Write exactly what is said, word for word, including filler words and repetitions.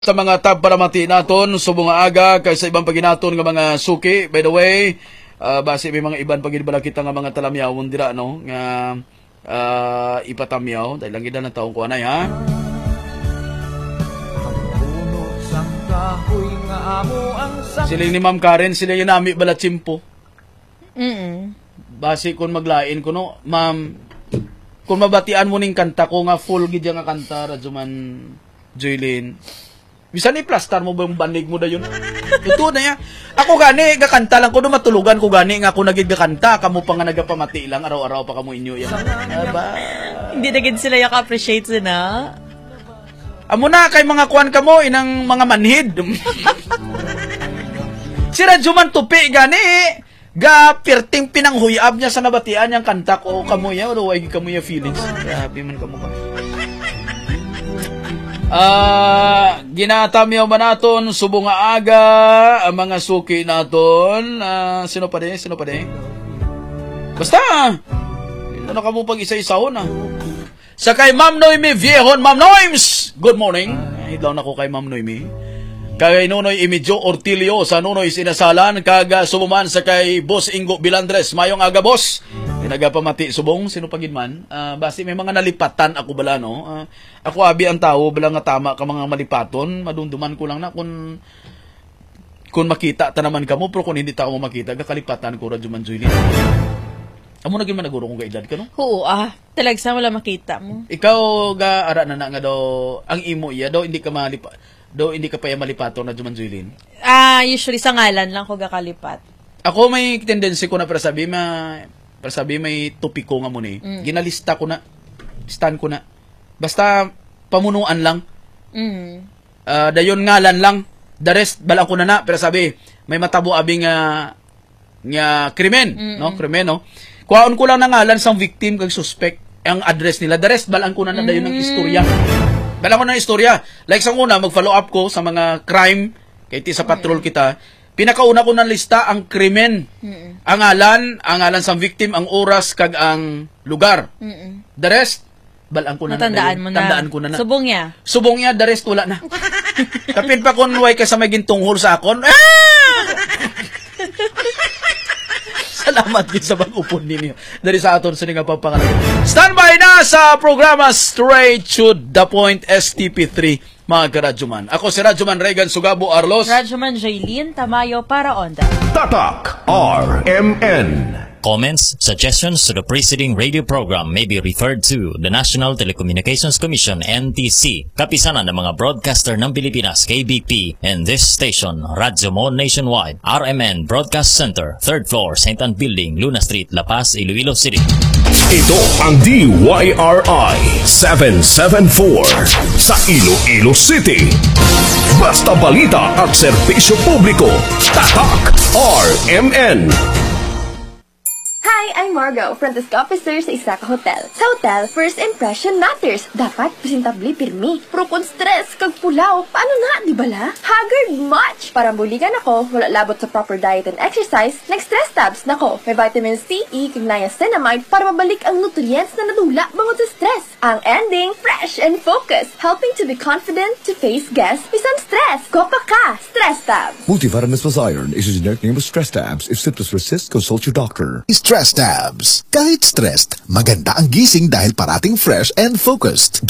Sa mga tab para mati naton subong nga aga kay sa ibang paginaton nga mga suki. By the way, uh, base may mga ibang pagibala kita nga mga talamyawon dira no nga uh, ipatamyaw dahil lang gid na taong ko anay ha. Sila ni Ma'am Karen, sila yung nami bala chimpo. Mm. Base kun maglain ko no, Ma'am, kung mabatian mo ning kanta ko nga full gid nga kanta Radyoman Joylin. Bisan i-plastar mo ba yung banig mo da yun? Ito na yan. Ako gani, gakanta lang ko, no matulugan ko gani, nga ako nagig gakanta, kamo pa nga nagapamati lang, araw-araw pa kamo inyo yan. Aba. Hindi nagig sila yung appreciate sila. Amo na, kay mga kuwan kamo, inang mga manhid. Si Radyoman Tupi, gani, ga pirting pinanghuyab niya sa nabatian niyang kanta ko, kamo yan, o huwag kamo yung feelings. Grabe man kamo ba? Ah, uh, ginatamyaw man naton subong nga aga ang mga suki naton. Uh, sino pa din? Sino pa din? Basta. Ano ka mo pag isa-isahon ah. Sa kay Ma'am Noemi Viehon, Ma'am Noims. Good morning. Idlaw na ko kay Ma'am Noemi. Kay Nunoy Imidjo Ortilio sa Nunoy Sinasalan kaga sumuman sa kay Boss Ingo Bilandres. Mayong aga boss. Nagapamati subong sino pagin man. Uh, basi may mga nalipatan ako bala no. Uh, ako abi ang tao bala nga tama ka mga malipaton, madunduman ko lang na kung kung makita ta naman kamo pero kung hindi ta mo makita gakalipatan ko Radyoman Joylin. Amo na gyud man naguro kung kaedad ka no? Oo ah, talagsa wala makita mo. Ikaw ga ara na na nga daw ang imo iya daw hindi ka malipa daw hindi ka pa ya malipaton Radyoman Joylin. Ah, usually sa ngalan lang ko gakalipat. Ako may tendency ko na para sabi ma para sabi may topiko nga mo ni. Mm. Ginalista ko na. Stand ko na. Basta pamunuan lang. Mm. Uh, dayon ngalan lang. The rest balang ko na na. Pero sabi may matabo abing nga nga krimen, mm-hmm. no? Krimen no. Kuhaon ko lang na ngalan sang victim kag suspect ang address nila. The rest balang ko na na dayon ng istorya. Balang ko na ng istorya. Like sang una mag-follow up ko sa mga crime kay ti sa patrol kita. Pinakauna ko ng lista ang krimen. Mm-mm. Ang ngalan, ang ngalan sa victim, ang oras, kag ang lugar. Mm-mm. The rest, balang ko na Matandaan na. mo na. Tandaan ko na na. Subong niya. Subong niya, the rest wala na. Kapit pa kung way ka sa may gintunghol sa akon. Ah! Salamat din sa pag-upon ninyo. Dari sa aton sa nga papangalan. Standby na sa programa Straight to the Point S T P three. Mga karadyoman. Ako si Radyoman Regan Sugabo Arlos. Radyoman Joylin Tamayo para Onda. Tatak R M N. Comments, suggestions to the preceding radio program may be referred to the National Telecommunications Commission N T C, kapisanan ng mga broadcaster ng Pilipinas K B P, and this station, Radyo Nationwide, R M N Broadcast Center, third floor, Saint Anne Building, Luna Street, La Paz, Iloilo City. Ito ang D Y R I seven seven four sa Iloilo City. Basta balita at serbisyo publiko. Tatak R M N. Hi, I'm Margo, front desk officer sa Isaka Hotel. Sa hotel, first impression matters. Dapat presentably pirmi. Pero kung stress, kag pulaw, paano na, di bala? Haggard much! Para buligan ako, wala labot sa proper diet and exercise, nag-stress tabs nako. May vitamin C, E, kag niacinamide para mabalik ang nutrients na nadula bangod sa stress. Ang ending, fresh and focused, helping to be confident to face guests bisan stress. Kopa ka! Stress tabs! Multivitamins plus iron is a generic name of stress tabs. If symptoms persist, consult your doctor. Stress tabs. Kahit stressed, maganda ang gising dahil parating fresh and focused.